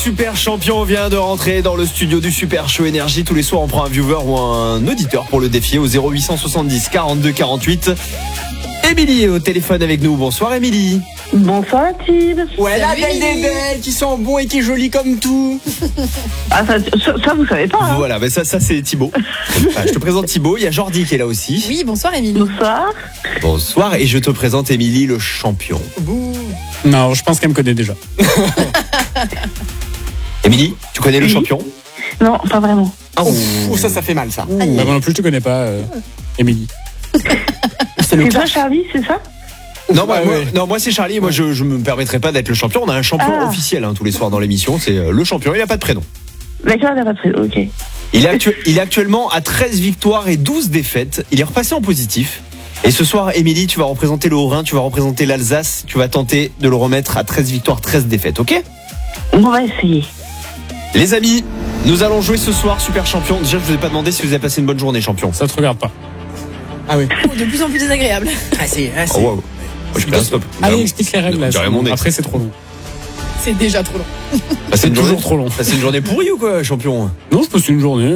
super champion vient de rentrer dans le studio du Super Show Énergie. Tous les soirs, on prend un viewer ou un auditeur pour le défier au 0870 42 48. Émilie est au téléphone avec nous. Bonsoir Émilie. Bonsoir Tim. Ouais, la belle des belles, qui sent bon et qui est jolie comme tout. Ah, ça vous savez pas, hein. Voilà, mais ça c'est Thibaut. Je te présente Thibaut, il y a Jordi qui est là aussi. Oui, bonsoir Émilie. Bonsoir. Bonsoir, et je te présente Émilie, le champion. Non, je pense qu'elle me connaît déjà. Émilie, tu connais le champion? Non, pas vraiment. Ça fait mal ça. Bah, moi non plus, je te connais pas, Émilie. C'est pas Charlie, c'est ça? Non, moi c'est Charlie. Moi je me permettrai pas d'être le champion. On a un champion officiel tous les soirs dans l'émission. C'est le champion. Il a pas de prénom. D'accord, il n'a pas de prénom. Ok. Il est actuellement à 13 victoires et 12 défaites. Il est repassé en positif. Et ce soir, Émilie, tu vas représenter le Haut-Rhin, tu vas représenter l'Alsace. Tu vas tenter de le remettre à 13 victoires, 13 défaites. Ok? On va essayer. Les amis, nous allons jouer ce soir Super Champion. Déjà, je vous ai pas demandé si vous avez passé une bonne journée, champion. Ça te regarde pas. Ah oui. De plus en plus désagréable. Oh, wow. Je suis stop. Allez, explique les règles là. Après, c'est trop long. C'est déjà trop long. C'est toujours trop long. C'est une journée pourrie ou quoi, champion? Non, je passe une journée.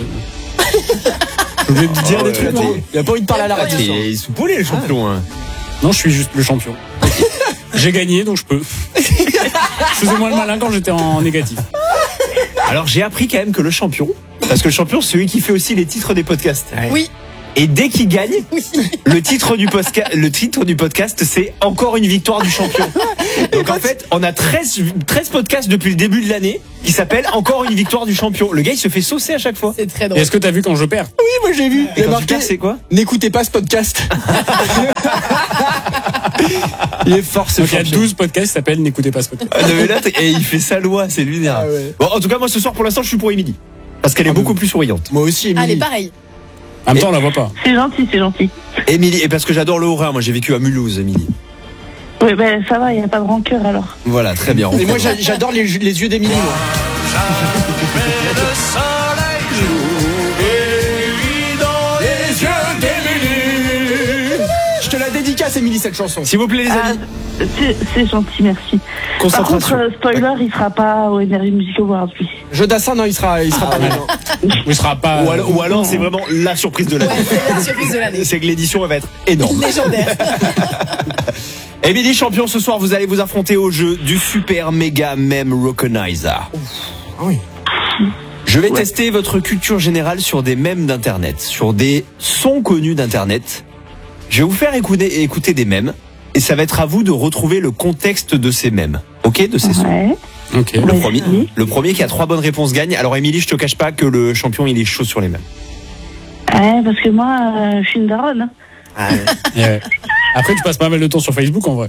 Je voulais te dire des trucs. Il a pas envie de parler à la radio. Il est sous-poulé, le champion. Non, je suis juste le champion. J'ai gagné, donc je peux. Je faisais moins le malin quand j'étais en négatif. Alors, j'ai appris quand même que le champion, parce que le champion, c'est celui qui fait aussi les titres des podcasts. Oui. Et dès qu'il gagne, le titre du podcast, c'est encore une victoire du champion. Donc en fait, on a 13 podcasts depuis le début de l'année qui s'appellent encore une victoire du champion. Le gars, il se fait saucer à chaque fois. C'est très Et drôle. est-ce que t'as vu quand je perds? Oui, moi j'ai vu. Et quand tu perds, c'est quoi? N'écoutez pas ce podcast. Il est fort ce Donc il y a champion. 12 podcasts qui s'appellent N'écoutez pas ce podcast. Ah, non, mais là, et il fait sa loi, c'est lunaire. Ah ouais. Bon, en tout cas, moi ce soir, pour l'instant, je suis pour Émilie. Parce qu'elle est beaucoup plus souriante. Moi aussi, Émilie. Allez, pareil. En même temps, on la voit pas. C'est gentil, c'est gentil. Émilie, et parce que j'adore le Haut-Rhin, moi j'ai vécu à Mulhouse, Émilie. Oui, ben ça va, il n'y a pas de rancœur alors. Voilà, très bien. Et moi j'adore les yeux d'Émilie. moi. Je te la dédicace, Émilie, cette chanson. S'il vous plaît, les amis. C'est gentil, merci. Par Concentration. contre, spoiler, il sera pas au Energy Music Awards, lui. Jeu d'assin, non, il sera pas mal. Il sera pas. Ou alors c'est vraiment la surprise de l'année. C'est la surprise de l'année. C'est que l'édition elle va être énorme. Légendaire. Émilie, champion, ce soir vous allez vous affronter au jeu du Super Mega Meme Recognizer. Ah oui. Je vais tester votre culture générale sur des mèmes d'internet, sur des sons connus d'internet. Je vais vous faire écouter des mèmes et ça va être à vous de retrouver le contexte de ces mèmes. Ok, de ces sons. Ouais. Ok. Le premier qui a 3 bonnes réponses gagne. Alors Émilie, je te cache pas que le champion il est chaud sur les mèmes. Ouais, parce que moi, je suis une daronne. Ouais. Après, tu passes pas mal de temps sur Facebook en vrai.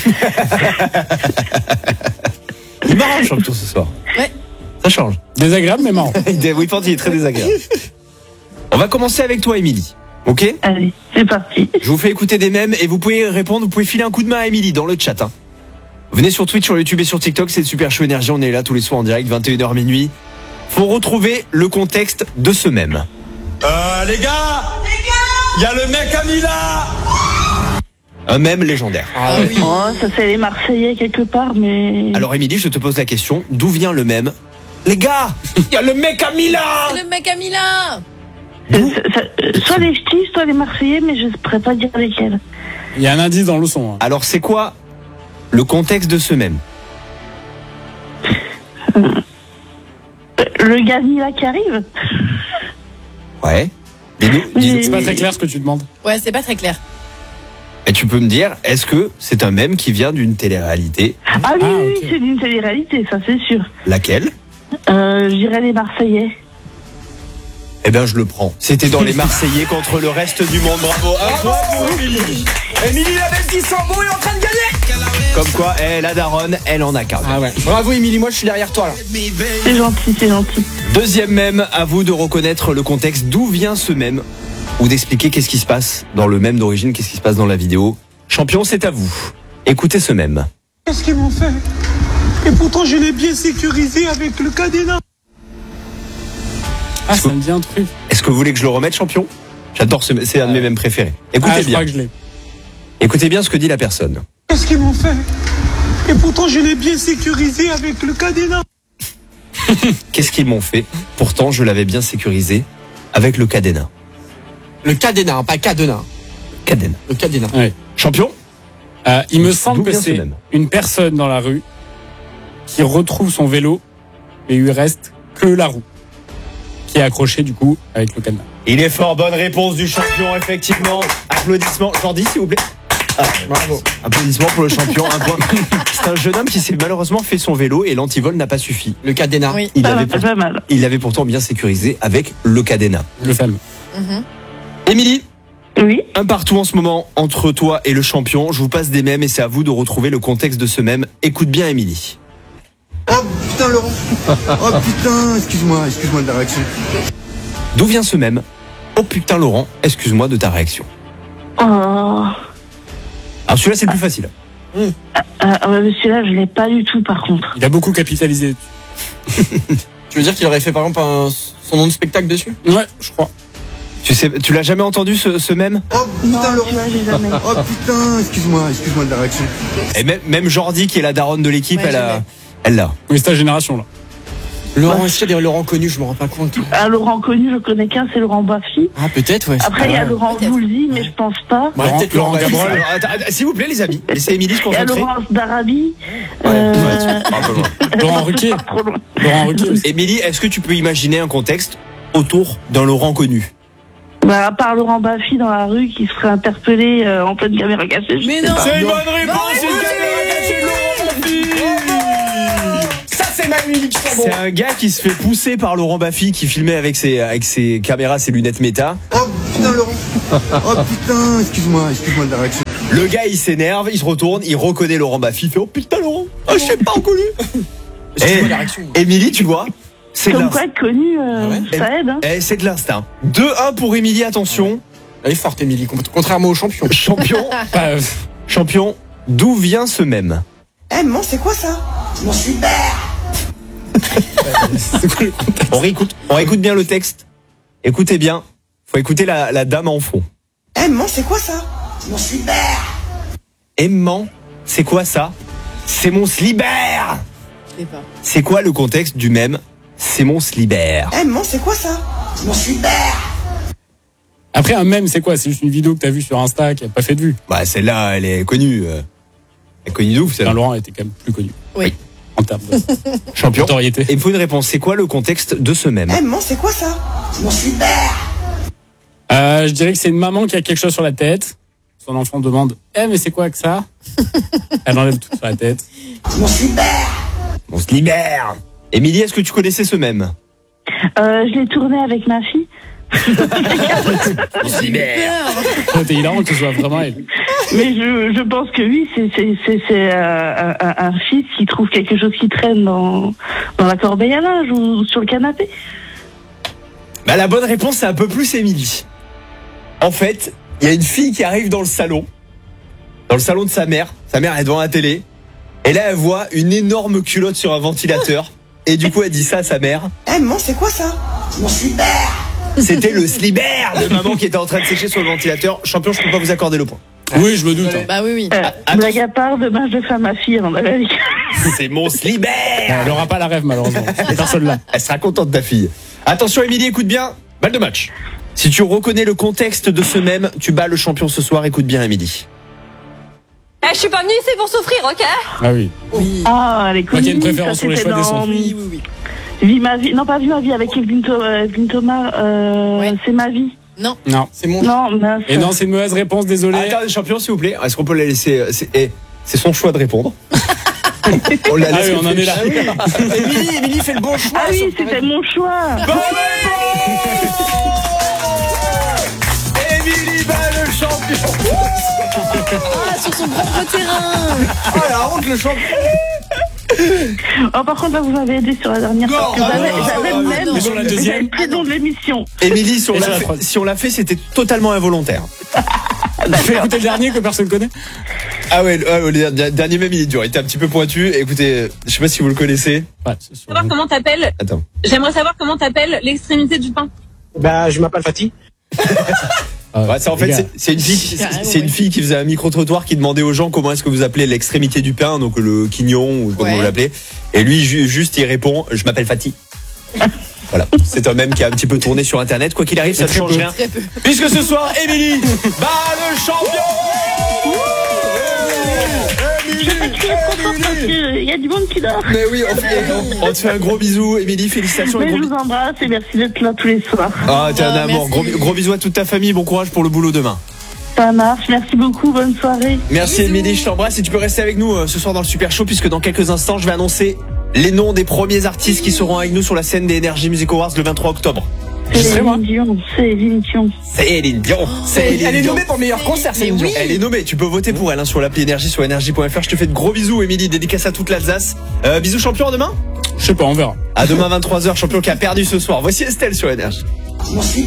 Il est marrant le champion ce soir. Ouais. Ça change. Désagréable, mais marrant. Oui, il est très désagréable. On va commencer avec toi Émilie. Ok? Allez, c'est parti. Je vous fais écouter des mèmes et vous pouvez répondre, vous pouvez filer un coup de main à Émilie dans le chat. Venez sur Twitch, sur YouTube et sur TikTok, c'est le Super Show Énergie, on est là tous les soirs en direct, 21h minuit. Faut retrouver le contexte de ce mème. Les gars, il y a le mec à Mila. Un mème légendaire. Ah oui. Oh, ça c'est les Marseillais quelque part, mais... Alors Émilie, je te pose la question, d'où vient le mème? Les gars, il y a le mec à Milan. C'est le mec à Milan. Soit les ch'tis, soit les Marseillais, mais je ne pourrais pas dire lesquels. Il y a un indice dans le son. Hein. Alors c'est quoi le contexte de ce mème? Le Ganila qui arrive. Ouais. C'est pas très clair ce que tu demandes. Ouais, c'est pas très clair. Et tu peux me dire, est-ce que c'est un mème qui vient d'une télé-réalité? Ah oui, oui, ok. c'est d'une télé-réalité, ça c'est sûr. Laquelle? Je dirais les Marseillais. Eh bien, je le prends. C'était dans les Marseillais contre le reste du monde. Bravo. Bravo, Émilie. Émilie, la belle qui sent bon, il est en train de gagner. Comme quoi, la daronne, elle en a qu'un. Ah ouais. Bravo, Émilie, moi je suis derrière toi là. C'est gentil, c'est gentil. Deuxième mème, à vous de reconnaître le contexte. D'où vient ce mème? Ou d'expliquer qu'est-ce qui se passe dans le mème d'origine, qu'est-ce qui se passe dans la vidéo. Champion, c'est à vous. Écoutez ce mème. Qu'est-ce qu'ils m'ont fait? Et pourtant, je l'ai bien sécurisé avec le cadenas. Ah, ça me dit un truc. Est-ce que vous voulez que je le remette, champion? J'adore c'est un de mes mèmes préférés. Écoutez Je bien. crois que je l'ai. Écoutez bien ce que dit la personne. Qu'est-ce qu'ils m'ont fait? Et pourtant, je l'ai bien sécurisé avec le cadenas. Qu'est-ce qu'ils m'ont fait? Pourtant, je l'avais bien sécurisé avec le cadenas. Le cadenas, hein, pas cadenas. Cadenas. Le cadenas. Ouais. Champion? Il me semble D'où que vient ce c'est même une personne dans la rue qui retrouve son vélo et il lui reste que la roue qui est accrochée du coup avec le cadenas. Il est fort, bonne réponse du champion, effectivement. Applaudissements. Jordi, s'il vous plaît. Ah, Bravo. applaudissements pour le champion. Un point. C'est un jeune homme qui s'est malheureusement fait son vélo et l'antivol n'a pas suffi. Le cadenas. Oui. Pas mal. Il l'avait pourtant bien sécurisé avec le cadenas. Le fameux. Émilie, Oui. un partout en ce moment entre toi et le champion. Je vous passe des mèmes et c'est à vous de retrouver le contexte de ce mème. Écoute bien, Émilie. Oh putain Laurent. Oh putain, excuse-moi de la réaction. D'où vient ce mème? Oh putain, Laurent, excuse-moi de ta réaction. Oh. Alors celui-là, c'est le plus facile. Mais celui-là, je l'ai pas du tout, par contre. Il a beaucoup capitalisé. Tu veux dire qu'il aurait fait par exemple son nom de spectacle dessus? Ouais, je crois. Tu l'as jamais entendu ce mème? Oh Non, putain Laurent. celui-là, j'ai jamais. Oh putain, excuse-moi de la réaction. Et même Jordi, qui est la daronne de l'équipe, Ouais, elle l'a. Oui, c'est ta génération là. Laurent, est-ce qu'il y a des Laurent connus? Je me rends pas compte. Ah, Laurent connu, je connais qu'un, c'est Laurent Baffy. Ah, peut-être, ouais. Après, il y a Laurent Voulzy, mais je pense pas. Ouais, Laurent- peut-être Laurent Laurent Gabrol. Gabrol. Alors, attends, s'il vous plaît, les amis, laissez Émilie se Il y a concentrer. Laurence d'Arabie. Laurent Ruquier. Trop loin. Laurent Ruquier aussi. Émilie, est-ce que tu peux imaginer un contexte autour d'un Laurent connu? Bah, à part Laurent Baffy dans la rue qui serait interpellé en pleine caméra cachée. je Mais sais non. pas. C'est une bonne réponse, c'est une caméra cachée de Laurent Baffy. Ça, c'est Manu Luxembourg. C'est un gars qui se fait pousser par Laurent Baffy qui filmait avec ses caméras, ses lunettes méta. Oh putain Laurent. Oh putain, excuse-moi de la réaction. Le gars, il s'énerve, il se retourne, il reconnaît Laurent Baffy, il fait oh putain Laurent, oh, je t'ai pas reconnu. Excuse-moi de la réaction. Émilie, tu vois, c'est de Comme quoi, l'instinct. être connu, ouais. ça aide. Hein. C'est de l'instinct. 2-1 pour Émilie, attention. Elle est forte, Émilie, contrairement au champion. Champion, champion, d'où vient ce mème? Eh maman, c'est quoi ça? Mon super. On réécoute bien le texte. Écoutez bien, faut écouter la dame en fond. Eh maman, c'est quoi ça? Mon super. Aimant, c'est quoi ça? C'est mon slibert. Je sais pas. C'est quoi le contexte du mème? C'est mon slibert. Eh maman, c'est quoi ça? Mon super. Après, un mème, c'est quoi? C'est juste une vidéo que t'as vue sur Insta qui a pas fait de vue. Bah celle-là, elle est connue. Elle est connue d'ouf, Enfin, celle-là. Laurent était quand même plus connu. Oui. En termes de Champion. notoriété. Et il me faut une réponse. C'est quoi le contexte de ce mème? Eh maman, c'est quoi ça? Mon super. Je dirais que c'est une maman qui a quelque chose sur la tête. Son enfant demande mais c'est quoi que ça? Elle enlève tout sur la tête. Mon super. Mon slibert. Émilie, est-ce que tu connaissais ce mème? Je l'ai tourné avec ma fille. Mon slibert. T'es hilarant que ce soit vraiment elle. Mais je pense que oui, c'est un fils qui trouve quelque chose qui traîne dans la corbeille à linge ou sur le canapé. Bah la bonne réponse, c'est un peu plus Émilie. En fait, il y a une fille qui arrive dans le salon de sa mère. Sa mère est devant la télé. Et là, elle voit une énorme culotte sur un ventilateur. Et du coup, elle dit ça à sa mère. Eh maman, c'est quoi ça? Mon super. C'était le slibert de maman qui était en train de sécher sur le ventilateur. Champion, je peux pas vous accorder le point. Oui, je me doute. hein. Bah oui, oui. Blague à part, demain je fais à ma fille avant d'aller avec. C'est mon slibert. Elle aura pas la rêve, malheureusement. Personne là. Elle sera contente de ta fille. Attention, Émilie, écoute bien. Balle de match. Si tu reconnais le contexte de ce mème, tu bats le champion ce soir. Écoute bien, Émilie. Je suis pas venue ici pour souffrir, ok? Ah oui. Oui. Ah, elle est Moi qui ai une connue. préférence ça, sur les c'était choix des dans sons. Oui, oui, oui. Vie ma vie. Non, pas Vie ma vie avec Evelyne Thomas. Ouais. C'est ma vie. Non. Non. C'est mon. Non, mince. Et non, c'est une mauvaise réponse, désolé. Attends, champion, s'il vous plaît. Est-ce qu'on peut la laisser c'est son choix de répondre. On la Ah laisse oui, on en est là. Émilie fait le bon choix. Ah oui, c'était mon choix. Émilie bat le champion. Ah, sur son propre terrain. Oh la honte, le champion. Oh, par contre, là, vous m'avez aidé sur la dernière. Parce que j'avais le même. Mais sur la deuxième. J'avais le plus long de l'émission. Émilie, si on Et l'a sur la fait, troisième. si on l'a fait, c'était totalement involontaire. Fais écouter le dernier que personne connaît. Ah ouais, le dernier même, il est dur. Il était un petit peu pointu. Écoutez, je sais pas si vous le connaissez. Ouais, c'est sûr. Savoir comment t'appelles. Attends. J'aimerais savoir comment t'appelles l'extrémité du pain. Bah, je m'appelle Fatih. Ouais, ça, en fait, c'est une fille, c'est une fille qui faisait un micro-trottoir qui demandait aux gens comment est-ce que vous appelez l'extrémité du pain, donc le quignon, ou comment vous l'appelez. Et lui, juste, il répond, je m'appelle Fatih. Voilà. C'est un mème qui a un petit peu tourné sur Internet. Quoi qu'il arrive, ça ne change rien. Puisque ce soir, Émilie bat le champion! Il y a du monde qui dort. Mais oui, on te fait un gros bisou, Émilie, félicitations. Mais je vous embrasse et merci d'être là tous les soirs. Ah, t'es un amour. Gros bisous à toute ta famille, bon courage pour le boulot demain. Ça marche, merci beaucoup, bonne soirée. Merci Émilie, je t'embrasse et tu peux rester avec nous ce soir dans le Super Show puisque dans quelques instants, je vais annoncer les noms des premiers artistes qui seront avec nous sur la scène des Energy Music Awards le 23 octobre. Céline Dion. Elle est nommée pour le meilleur concert, Céline Dion. Elle est nommée, tu peux voter pour elle sur l'appli Énergie sur énergie.fr. Je te fais de gros bisous, Émilie, dédicace à toute l'Alsace. Bisous champion à demain. Je sais pas, on verra. À demain 23h, champion qui a perdu ce soir. Voici Estelle sur Énergie.